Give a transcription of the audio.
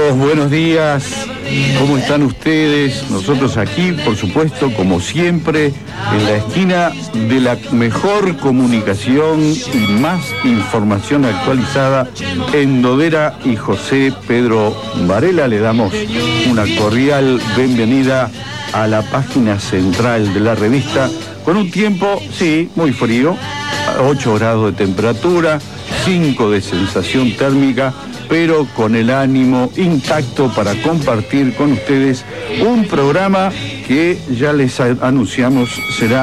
amigos, buenos días. ¿Cómo están ustedes? Nosotros aquí, por supuesto, como siempre, en la esquina de la mejor comunicación y más información actualizada en Dodera y José Pedro Varela. Le damos una cordial bienvenida a la página central de la revista, con un tiempo, sí, muy frío, 8 grados de temperatura, 5 de sensación térmica, pero con el ánimo intacto para compartir con ustedes un programa que ya les anunciamos será